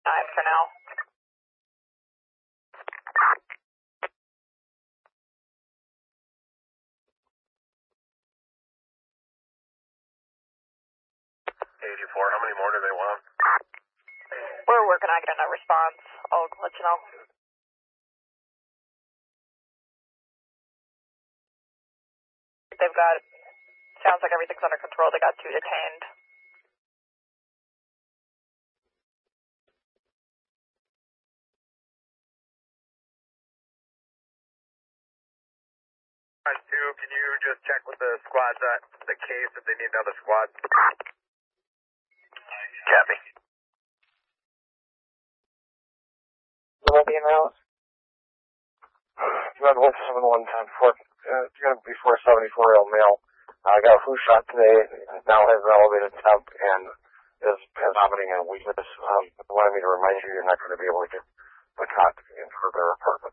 9 for now. How many more do they want? We're working on getting a response. I'll let you know. They've got, sounds like everything's under control. They got 2 detained. On 2, can you just check with the squads at the case if they need another squad? Copy. Will I be in Alice? Red Wolf 7110 it's going to be 474-year-old male. I got a flu shot today, now has an elevated temp and is vomiting and weakness. I wanted me to remind you you're not going to be able to get the cot in her apartment.